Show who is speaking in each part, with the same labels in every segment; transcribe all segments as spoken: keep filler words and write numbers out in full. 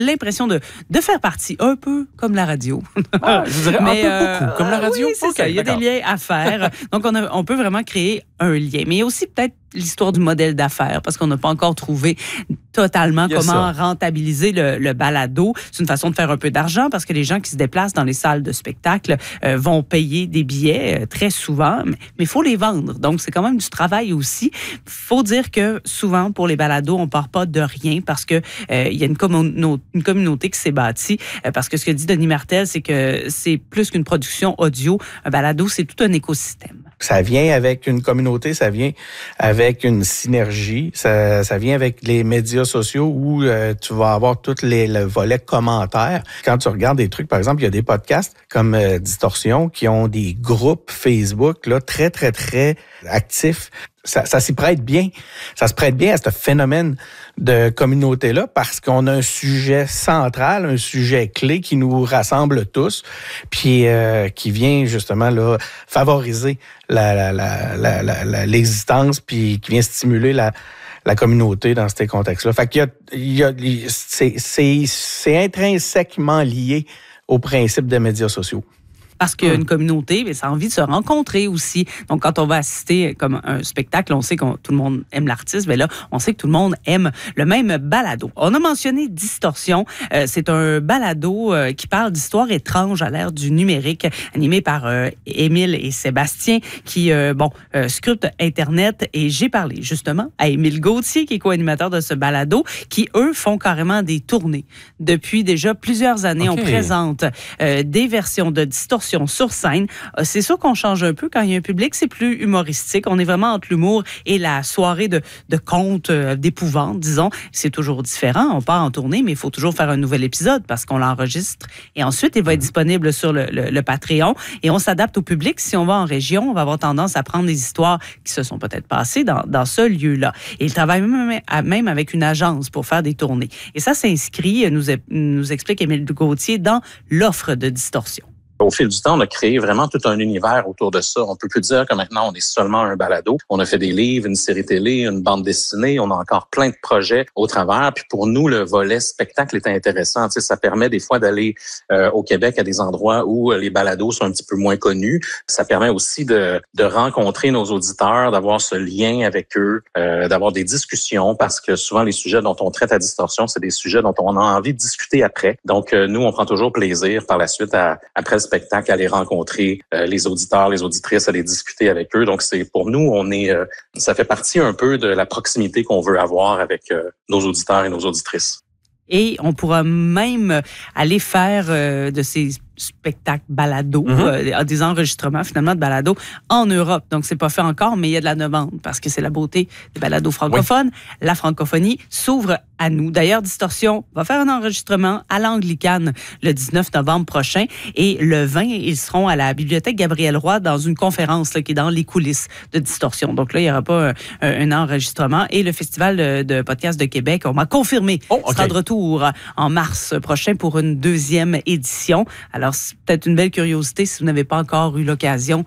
Speaker 1: l'impression de, de faire partie, un peu comme la radio.
Speaker 2: Ah, je dirais
Speaker 1: Mais,
Speaker 2: un peu
Speaker 1: euh,
Speaker 2: beaucoup, comme la radio.
Speaker 1: Oui, c'est
Speaker 2: okay,
Speaker 1: ça. Il y a
Speaker 2: d'accord.
Speaker 1: des liens à faire. Donc, on, a, on peut vraiment créer un lien. Mais il y a aussi peut-être l'histoire du modèle d'affaires, parce qu'on n'a pas encore trouvé totalement comment ça. rentabiliser le, le balado. C'est une façon de faire un peu d'argent, parce que les gens qui se déplacent dans les salles de spectacle euh, vont payer des billets euh, très souvent, mais il faut les vendre. Donc, c'est quand même du travail aussi. Il faut dire que souvent, pour les balados, on ne part pas de rien, parce qu'il euh, y a une, commun- une communauté qui s'est bâtie. Euh, parce que ce que dit Denis Martel, c'est que c'est plus qu'une production audio. Un balado, c'est tout un écosystème.
Speaker 3: Ça vient avec une communauté, ça vient avec une synergie, ça, ça vient avec les médias sociaux où euh, tu vas avoir tout les, le volet commentaires. Quand tu regardes des trucs, par exemple, il y a des podcasts comme euh, Distorsion qui ont des groupes Facebook là très, très, très actifs. Ça, ça s'y prête bien. Ça se prête bien à ce phénomène de communauté-là parce qu'on a un sujet central, un sujet clé qui nous rassemble tous, puis euh, qui vient justement là favoriser la, la, la, la, la, l'existence, puis qui vient stimuler la, la communauté dans ces contextes-là. Fait qu'il y a, il y a, c'est, c'est, c'est intrinsèquement lié au principe des médias sociaux.
Speaker 1: Parce qu'il y a une communauté, mais ça a envie de se rencontrer aussi. Donc, quand on va assister comme un spectacle, on sait que tout le monde aime l'artiste, mais là, on sait que tout le monde aime le même balado. On a mentionné Distorsion. Euh, c'est un balado euh, qui parle d'histoires étranges à l'ère du numérique, animé par euh, Émile et Sébastien, qui, euh, bon, euh, scrutent Internet. Et j'ai parlé justement à Émile Gauthier, qui est co-animateur de ce balado, qui, eux, font carrément des tournées. Depuis déjà plusieurs années, okay. on présente euh, des versions de Distorsion sur scène. C'est sûr qu'on change un peu quand il y a un public, c'est plus humoristique. On est vraiment entre l'humour et la soirée de, de contes euh, d'épouvante, disons. C'est toujours différent. On part en tournée, mais il faut toujours faire un nouvel épisode parce qu'on l'enregistre. Et ensuite, il va être disponible sur le, le, le Patreon et on s'adapte au public. Si on va en région, on va avoir tendance à prendre des histoires qui se sont peut-être passées dans, dans ce lieu-là. Et il travaille même, même avec une agence pour faire des tournées. Et ça s'inscrit, nous, nous explique Émile Gauthier, dans l'offre de Distorsion.
Speaker 4: Au fil du temps, on a créé vraiment tout un univers autour de ça. On peut plus dire que maintenant, on est seulement un balado. On a fait des livres, une série télé, une bande dessinée. On a encore plein de projets au travers. Puis pour nous, le volet spectacle est intéressant. Tu sais, ça permet des fois d'aller euh, au Québec à des endroits où les balados sont un petit peu moins connus. Ça permet aussi de, de rencontrer nos auditeurs, d'avoir ce lien avec eux, euh, d'avoir des discussions parce que souvent, les sujets dont on traite à Distorsion, c'est des sujets dont on a envie de discuter après. Donc, euh, nous, on prend toujours plaisir par la suite à, après le spectacle, à aller rencontrer euh, les auditeurs, les auditrices, à les discuter avec eux. Donc, c'est pour nous, on est, euh, ça fait partie un peu de la proximité qu'on veut avoir avec euh, nos auditeurs et nos auditrices.
Speaker 1: Et on pourra même aller faire euh, de ces spectacles balado, mm-hmm. euh, des enregistrements finalement de balado en Europe. Donc, c'est pas fait encore, mais il y a de la demande parce que c'est la beauté des balados francophones. Oui. La francophonie s'ouvre à nous. D'ailleurs, Distorsion va faire un enregistrement à l'Anglicane le dix-neuf novembre prochain et le vingt, ils seront à la Bibliothèque Gabriel Roy dans une conférence là, qui est dans les coulisses de Distorsion. Donc là, il n'y aura pas un, un enregistrement. Et le Festival de, de podcast de Québec, on m'a confirmé, oh, okay. sera de retour en mars prochain pour une deuxième édition. Alors, c'est peut-être une belle curiosité si vous n'avez pas encore eu l'occasion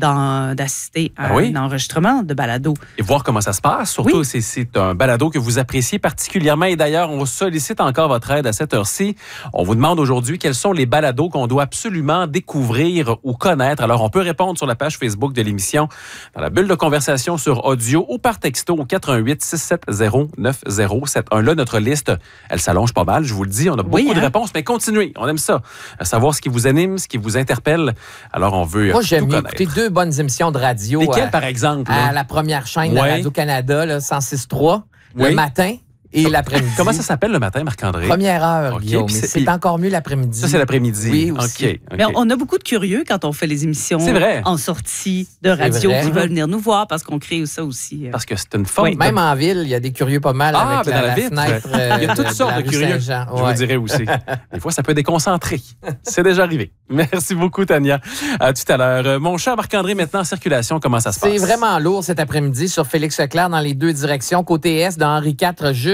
Speaker 1: d'assister à ah oui? un enregistrement de balado.
Speaker 2: Et voir comment ça se passe. Surtout, oui. c'est, c'est un balado que vous appréciez particulièrement. Et d'ailleurs, on sollicite encore votre aide à cette heure-ci. On vous demande aujourd'hui quels sont les balados qu'on doit absolument découvrir ou connaître. Alors, on peut répondre sur la page Facebook de l'émission, dans la bulle de conversation sur audio ou par texto au quatre un huit six sept zéro neuf zéro sept un. Là, notre liste, elle s'allonge pas mal, je vous le dis. On a beaucoup oui, hein? de réponses, mais continuez. On aime ça. À savoir ce qui vous anime, ce qui vous interpelle. Alors, on veut
Speaker 5: Moi, j'aime
Speaker 2: tout
Speaker 5: mieux
Speaker 2: connaître.
Speaker 5: écouter deux bonnes émissions de radio.
Speaker 2: Lesquelles,
Speaker 5: à,
Speaker 2: par exemple?
Speaker 5: À la première chaîne
Speaker 2: ouais.
Speaker 5: de Radio-Canada, là, cent six trois, oui. le matin. Et l'après-midi.
Speaker 2: Comment ça s'appelle le matin, Marc-André?
Speaker 5: Première heure, okay, Guillaume. C'est, c'est encore mieux l'après-midi.
Speaker 2: Ça, c'est l'après-midi.
Speaker 5: Oui, aussi.
Speaker 2: Okay, okay.
Speaker 1: Mais on a beaucoup de curieux quand on fait les émissions
Speaker 2: c'est vrai.
Speaker 1: en sortie de radio qui veulent venir nous voir parce qu'on crée ça aussi.
Speaker 2: Parce que c'est une forme.
Speaker 5: Oui. De... Même en ville, il y a des curieux pas mal
Speaker 2: ah,
Speaker 5: avec
Speaker 2: ben
Speaker 5: la,
Speaker 2: dans la,
Speaker 5: la
Speaker 2: vitre.
Speaker 5: fenêtre. Euh,
Speaker 2: il y a toutes
Speaker 5: de,
Speaker 2: sortes de, de curieux. Je ouais. vous dirais aussi. Des fois, ça peut déconcentrer. C'est déjà arrivé. Merci beaucoup, Tania. À tout à l'heure. Mon cher Marc-André, maintenant en circulation, comment ça se passe?
Speaker 5: C'est vraiment lourd cet après-midi sur Félix Leclerc dans les deux directions. Côté est de Henri quatre jusqu'à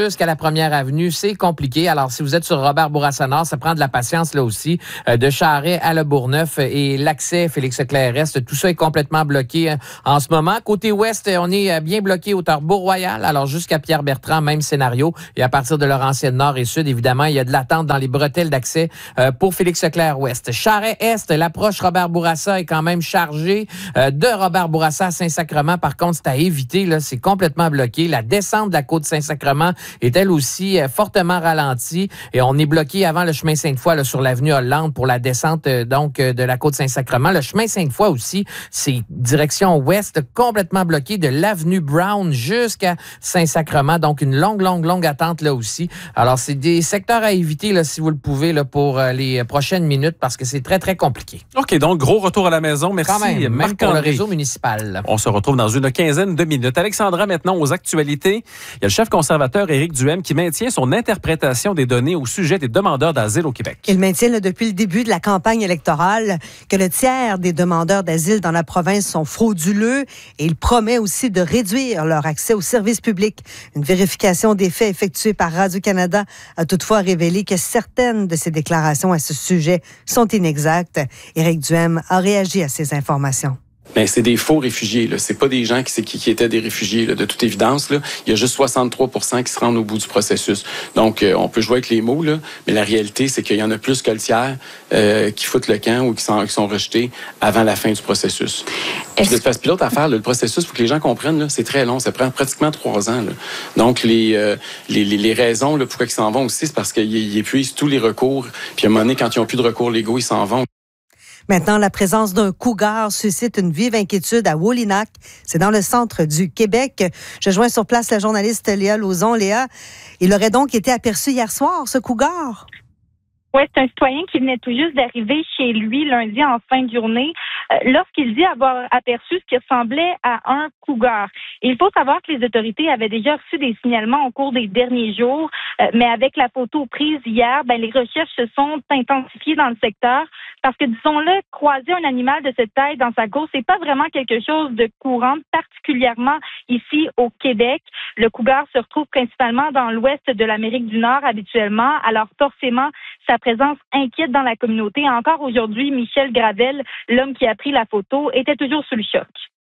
Speaker 5: jusqu'à la première avenue, c'est compliqué. Alors, si vous êtes sur Robert Bourassa Nord, ça prend de la patience là aussi. Euh, de Charest à Le Bourgneuf et l'accès Félix-Leclerc-Est, tout ça est complètement bloqué hein, en ce moment. Côté ouest, on est bien bloqué hauteur Beau-Royal, alors jusqu'à Pierre-Bertrand, même scénario. Et à partir de Laurentienne Nord et Sud, évidemment, il y a de l'attente dans les bretelles d'accès euh, pour Félix-Leclerc-Ouest. Charest-Est, l'approche Robert Bourassa est quand même chargée. Euh, de Robert Bourassa à Saint-Sacrement, par contre, c'est à éviter, là, c'est complètement bloqué. La descente de la côte Saint-Sacrement est elle aussi euh, fortement ralentie et on est bloqué avant le chemin Sainte-Foy là, sur l'avenue Hollande pour la descente euh, donc euh, de la côte Saint-Sacrement. Le chemin Sainte-Foy aussi, c'est direction ouest, complètement bloqué de l'avenue Brown jusqu'à Saint-Sacrement. Donc, une longue, longue, longue attente là aussi. Alors, c'est des secteurs à éviter là, si vous le pouvez là, pour euh, les prochaines minutes parce que c'est très, très compliqué.
Speaker 2: OK, donc gros retour à la maison. Merci.
Speaker 5: Quand même, même
Speaker 2: Marc
Speaker 5: pour le
Speaker 2: André.
Speaker 5: réseau municipal.
Speaker 2: On se retrouve dans une quinzaine de minutes. Alexandra, maintenant aux actualités. Il y a le chef conservateur Éric Duhem qui maintient son interprétation des données au sujet des demandeurs d'asile au Québec.
Speaker 6: Il maintient là, depuis le début de la campagne électorale que le tiers des demandeurs d'asile dans la province sont frauduleux et il promet aussi de réduire leur accès aux services publics. Une vérification des faits effectuée par Radio-Canada a toutefois révélé que certaines de ces déclarations à ce sujet sont inexactes. Éric Duhem a réagi à ces informations.
Speaker 7: Ben, c'est des faux réfugiés. Là. C'est pas des gens qui, qui, qui étaient des réfugiés. Là. De toute évidence, là, il y a juste soixante-trois pour cent qui se rendent au bout du processus. Donc, euh, on peut jouer avec les mots, là, mais la réalité, c'est qu'il y en a plus que le tiers euh, qui foutent le camp ou qui sont, qui sont rejetés avant la fin du processus. Puis, de toute pilote à faire, là, le processus, il faut que les gens comprennent, là, c'est très long. Ça prend pratiquement trois ans. Là. Donc, les, euh, les, les, les raisons là, pourquoi ils s'en vont aussi, c'est parce qu'ils épuisent tous les recours. Puis, à un moment donné, quand ils n'ont plus de recours légaux, ils s'en vont.
Speaker 6: Maintenant, la présence d'un cougar suscite une vive inquiétude à Wolinak. C'est dans le centre du Québec. Je joins sur place la journaliste Léa Lauzon. Léa, il aurait donc été aperçu hier soir, ce cougar?
Speaker 8: Oui, c'est un citoyen qui venait tout juste d'arriver chez lui lundi en fin de journée euh, lorsqu'il dit avoir aperçu ce qui ressemblait à un cougar. Et il faut savoir que les autorités avaient déjà reçu des signalements au cours des derniers jours, euh, mais avec la photo prise hier, ben, les recherches se sont intensifiées dans le secteur parce que, disons-le, croiser un animal de cette taille dans sa cour, c'est pas vraiment quelque chose de courant, particulièrement ici au Québec. Le cougar se retrouve principalement dans l'ouest de l'Amérique du Nord habituellement, alors forcément, sa présence inquiète dans la communauté. Encore aujourd'hui, Michel Gravel, l'homme qui a pris la photo, était toujours sous le choc.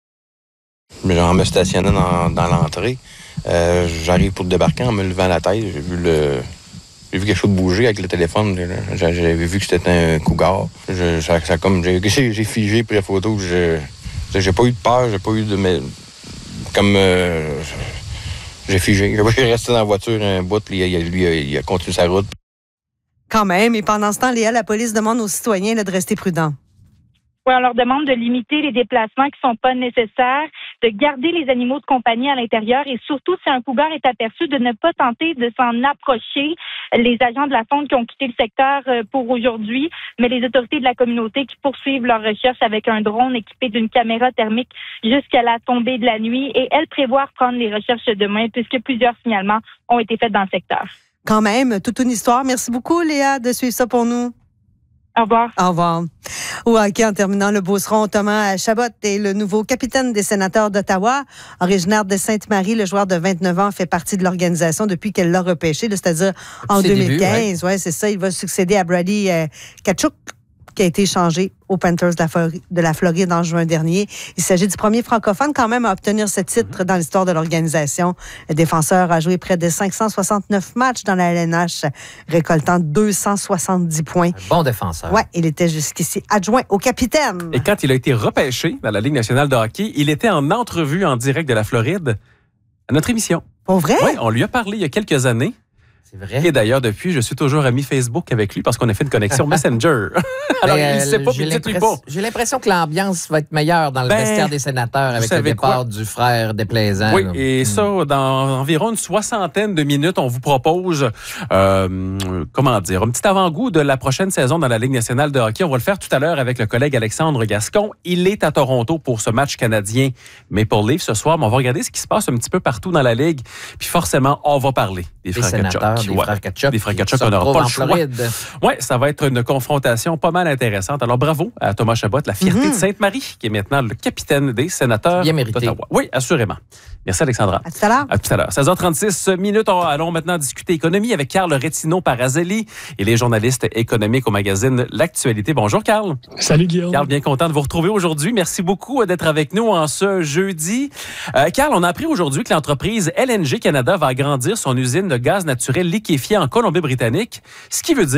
Speaker 9: Je me stationnais dans, dans l'entrée. Euh, j'arrive pour débarquer en me levant la tête. J'ai vu le... J'ai vu quelque chose bouger avec le téléphone. J'avais vu que c'était un cougar. Je, ça, ça, comme, j'ai, j'ai figé pris la photo. Je, j'ai pas eu de peur. J'ai pas eu de... Mais, comme... Euh, j'ai figé. J'ai resté dans la voiture un bout. Puis lui, lui, il a continué sa route.
Speaker 6: Quand même. Et pendant ce temps, Léa, la police demande aux citoyens là, de rester prudents.
Speaker 8: Oui, on leur demande de limiter les déplacements qui ne sont pas nécessaires, de garder les animaux de compagnie à l'intérieur et surtout, si un cougar est aperçu, de ne pas tenter de s'en approcher. Les agents de la Fonde qui ont quitté le secteur pour aujourd'hui, mais les autorités de la communauté qui poursuivent leurs recherches avec un drone équipé d'une caméra thermique jusqu'à la tombée de la nuit et elles prévoient prendre les recherches demain puisque plusieurs signalements ont été faits dans le secteur.
Speaker 6: Quand même, toute une histoire. Merci beaucoup, Léa, de suivre ça pour nous.
Speaker 8: Au revoir.
Speaker 6: Au revoir. Au hockey, en terminant, le Beauceron, Thomas Chabot est le nouveau capitaine des Sénateurs d'Ottawa. Originaire de Sainte-Marie, le joueur de vingt-neuf ans fait partie de l'organisation depuis qu'elle l'a repêché, c'est-à-dire en deux mille quinze. Oui, ouais, c'est ça. Il va succéder à Brady euh, Tkachuk, qui a été échangé aux Panthers de la, Floride, de la Floride en juin dernier. Il s'agit du premier francophone quand même à obtenir ce titre dans l'histoire de l'organisation. Le défenseur a joué près de cinq cent soixante-neuf matchs dans la L N H, récoltant deux cent soixante-dix points.
Speaker 5: Un bon défenseur.
Speaker 6: Oui, il était jusqu'ici adjoint au capitaine.
Speaker 2: Et quand il a été repêché dans la Ligue nationale de hockey, il était en entrevue en direct de la Floride à notre émission.
Speaker 6: Pour vrai?
Speaker 2: Oui, on lui a parlé il y a quelques années.
Speaker 5: C'est vrai.
Speaker 2: Et d'ailleurs, depuis, je suis toujours ami Facebook avec lui parce qu'on a fait une connexion Messenger. Alors,
Speaker 5: ben,
Speaker 2: il ne sait pas,
Speaker 5: j'ai,
Speaker 2: puis dites-lui pas.
Speaker 5: J'ai l'impression que l'ambiance va être meilleure dans le
Speaker 2: ben,
Speaker 5: vestiaire des Sénateurs avec le départ quoi? du frère déplaisant.
Speaker 2: Oui,
Speaker 5: là.
Speaker 2: et mmh. ça, dans environ une soixantaine de minutes, on vous propose, euh, comment dire, un petit avant-goût de la prochaine saison dans la Ligue nationale de hockey. On va le faire tout à l'heure avec le collègue Alexandre Gascon. Il est à Toronto pour ce match canadien Maple Leaf ce soir, mais on va regarder ce qui se passe un petit peu partout dans la Ligue. Puis forcément, on va parler des frères Tkachuk.
Speaker 5: des
Speaker 2: ouais.
Speaker 5: frères Ketchup.
Speaker 2: Des frères
Speaker 5: qui
Speaker 2: Ketchup,
Speaker 5: se
Speaker 2: on n'aura
Speaker 5: retrouvent
Speaker 2: pas le
Speaker 5: en
Speaker 2: choix.
Speaker 5: Floride.
Speaker 2: Oui, ça va être une confrontation pas mal intéressante. Alors, bravo à Thomas Chabot, la fierté
Speaker 6: Mm-hmm.
Speaker 2: de Sainte-Marie, qui est maintenant le capitaine des sénateurs
Speaker 5: Bien mérité.
Speaker 2: d'Ottawa. Oui, assurément. Merci, Alexandra.
Speaker 6: À tout à l'heure.
Speaker 2: À tout à l'heure. seize heures trente-six minutes. Allons maintenant discuter économie avec Carl Retino-Parazzelli et les journalistes économiques au magazine L'Actualité. Bonjour, Carl.
Speaker 10: Salut, Guillaume.
Speaker 2: Carl, bien content de vous retrouver aujourd'hui. Merci beaucoup d'être avec nous en ce jeudi. Euh, Carl, on a appris aujourd'hui que l'entreprise L N G Canada va agrandir son usine de gaz naturel liquéfié en Colombie-Britannique, ce qui veut dire